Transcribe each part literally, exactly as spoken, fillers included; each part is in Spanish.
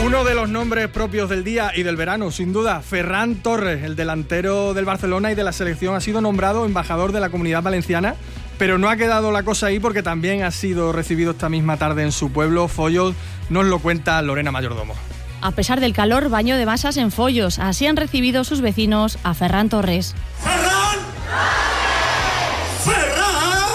Uno de los nombres propios del día y del verano, sin duda, Ferran Torres, el delantero del Barcelona y de la selección, ha sido nombrado embajador de la Comunidad Valenciana, pero no ha quedado la cosa ahí porque también ha sido recibido esta misma tarde en su pueblo, Foios. Nos lo cuenta Lorena Mayordomo. A pesar del calor, baño de masas en Foios. Así han recibido sus vecinos a Ferran Torres. ¡Ferran! ¡Ferran!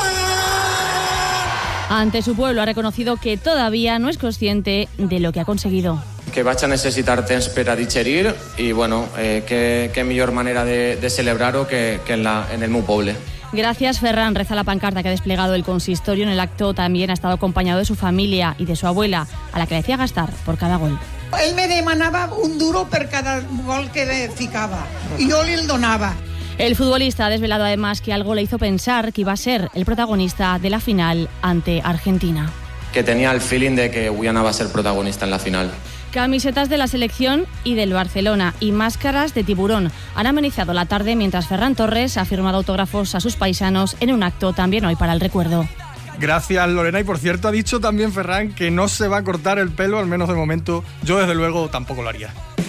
Ante su pueblo ha reconocido que todavía no es consciente de lo que ha conseguido. Que vaig a necessitar temps per a digerir i, bueno, eh, que, que millor manera de, de celebrar-ho que, que en, la, en el meu poble. Gracias, Ferran, reza la pancarta que ha desplegado el consistorio. En el acto también ha estado acompañado de su familia y de su abuela, a la que le decía gastar por cada gol. Ell me demanava un duro per cada gol que le ficava i jo li el donava. El futbolista ha desvelado además que algo le hizo pensar que iba a ser el protagonista de la final ante Argentina. Que tenia el feeling de que avui anava a ser protagonista en la final. Camisetas de la selección y del Barcelona y máscaras de tiburón han amenizado la tarde mientras Ferran Torres ha firmado autógrafos a sus paisanos en un acto también hoy para el recuerdo. Gracias, Lorena. Y por cierto, ha dicho también Ferran que no se va a cortar el pelo, al menos de momento. Yo, desde luego, tampoco lo haría.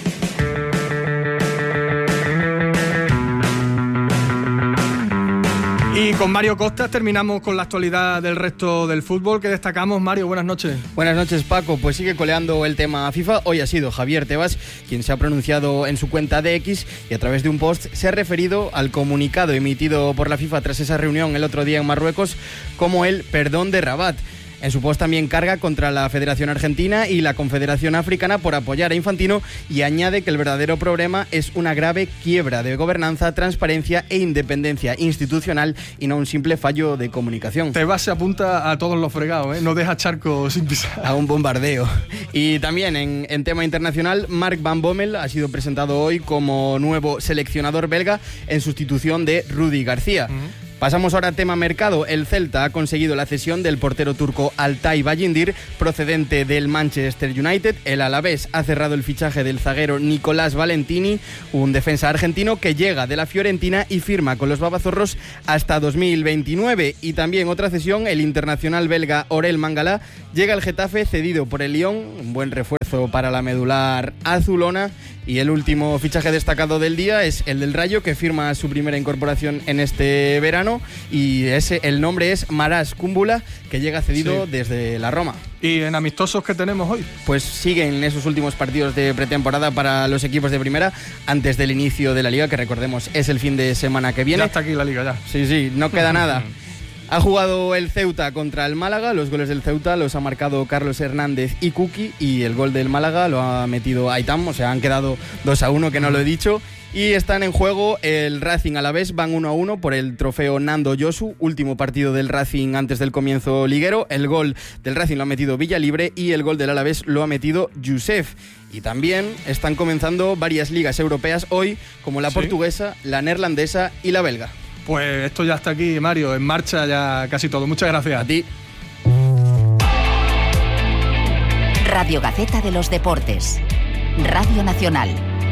Y con Mario Costas terminamos con la actualidad del resto del fútbol. ¿Qué destacamos, Mario? Buenas noches. Buenas noches, Paco. Pues sigue coleando el tema FIFA. Hoy ha sido Javier Tebas quien se ha pronunciado en su cuenta de X y a través de un post se ha referido al comunicado emitido por la FIFA tras esa reunión el otro día en Marruecos como el perdón de Rabat. En su post también carga contra la Federación Argentina y la Confederación Africana por apoyar a Infantino y añade que el verdadero problema es una grave quiebra de gobernanza, transparencia e independencia institucional y no un simple fallo de comunicación. Tebas se apunta a todos los fregados, ¿eh? No deja charco sin pisar. A un bombardeo. Y también en, en tema internacional, Mark Van Bommel ha sido presentado hoy como nuevo seleccionador belga en sustitución de Rudi García. Uh-huh. Pasamos ahora a tema mercado. El Celta ha conseguido la cesión del portero turco Altay Bayindir, procedente del Manchester United. El Alavés ha cerrado el fichaje del zaguero Nicolás Valentini, un defensa argentino que llega de la Fiorentina y firma con los babazorros hasta dos mil veintinueve. Y también otra cesión, el internacional belga Orel Mangala llega al Getafe cedido por el Lyon, un buen refuerzo para la medular azulona. Y el último fichaje destacado del día es el del Rayo, que firma su primera incorporación en este verano, y ese, el nombre es Maras Kumbula, que llega cedido sí. desde la Roma. ¿Y en amistosos qué tenemos hoy? Pues siguen esos últimos partidos de pretemporada para los equipos de primera antes del inicio de la Liga, que recordemos es el fin de semana que viene. Ya está aquí la Liga, ya. Sí, sí, no queda nada. Ha jugado el Ceuta contra el Málaga. Los goles del Ceuta los ha marcado Carlos Hernández y Kuki, y el gol del Málaga lo ha metido Aitam. O sea, han quedado dos a uno, que no lo he dicho. Y están en juego el Racing Alavés, van uno a uno por el trofeo Nando Josu, último partido del Racing antes del comienzo liguero. El gol del Racing lo ha metido Villalibre y el gol del Alavés lo ha metido Youssef. Y también están comenzando varias ligas europeas hoy, como la ¿Sí? portuguesa, la neerlandesa y la belga. Pues esto ya está aquí, Mario, en marcha ya casi todo. Muchas gracias. A ti. Radio Gaceta de los Deportes. Radio Nacional.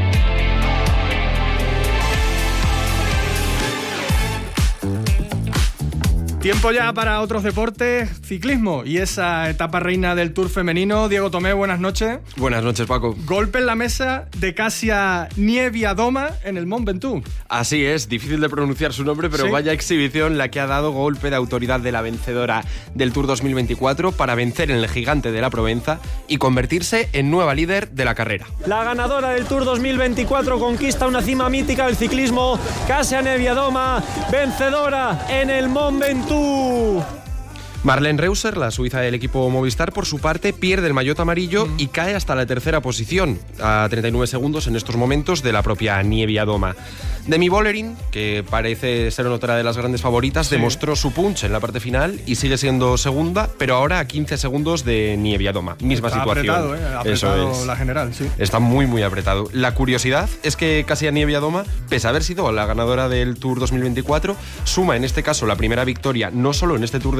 Tiempo ya para otros deportes, ciclismo y esa etapa reina del Tour femenino. Diego Tomé, buenas noches. Buenas noches, Paco. Golpe en la mesa de Kasia Niewiadoma en el Mont Ventoux. Así es, difícil de pronunciar su nombre, pero ¿Sí? vaya exhibición la que ha dado golpe de autoridad de la vencedora del Tour dos mil veinticuatro para vencer en el gigante de la Provenza y convertirse en nueva líder de la carrera. La ganadora del Tour dos mil veinticuatro conquista una cima mítica del ciclismo. Kasia Niewiadoma, vencedora en el Mont Ventoux. Marlene Reuser, la suiza del equipo Movistar, por su parte pierde el maillot amarillo mm. y cae hasta la tercera posición, a treinta y nueve segundos en estos momentos de la propia Niewiadoma. Demi Vollering, que parece ser otra de las grandes favoritas, sí. demostró su punch en la parte final y sigue siendo segunda, pero ahora a quince segundos de Niewiadoma. Misma Está situación. Apretado, ¿eh? apretado Eso es. La general, sí. Está muy, muy apretado. La curiosidad es que Kasia Niewiadoma, pese a haber sido la ganadora del Tour dos mil veinticuatro, suma en este caso la primera victoria no solo en este Tour de Francia,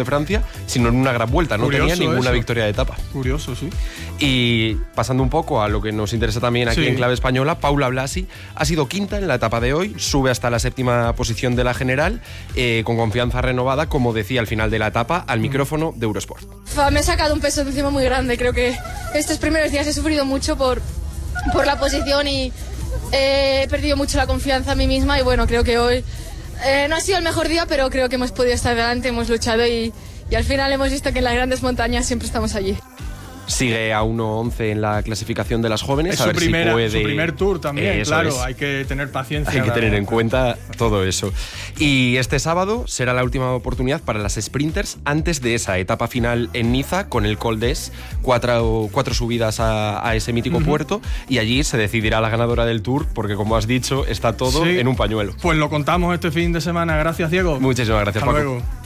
sino en una gran vuelta. No Curioso tenía ninguna eso. victoria de etapa. Curioso, sí. Y pasando un poco a lo que nos interesa también aquí Sí. en clave española, Paula Blasi ha sido quinta en la etapa de hoy, sube hasta la séptima posición de la general, eh, con confianza renovada, como decía al final de la etapa, al micrófono de Eurosport. Me he sacado un peso de encima muy grande. Creo que estos primeros días he sufrido mucho por, por la posición y he perdido mucho la confianza en mí misma. Y bueno, creo que hoy eh, no ha sido el mejor día, pero creo que hemos podido estar delante, hemos luchado y, y al final hemos visto que en las grandes montañas siempre estamos allí. Sigue a uno once en la clasificación de las jóvenes. Es a su, ver primera, si puede... su primer tour también, Eso claro. es. Hay que tener paciencia. Hay que la tener verdad. en cuenta todo eso. Y este sábado será la última oportunidad para las sprinters antes de esa etapa final en Niza con el Col d'Es, cuatro, cuatro subidas a, a ese mítico Ujú. puerto, y allí se decidirá la ganadora del Tour, porque como has dicho, está todo Sí. en un pañuelo. Pues lo contamos este fin de semana. Gracias, Diego. Muchísimas gracias, Hasta Paco. luego.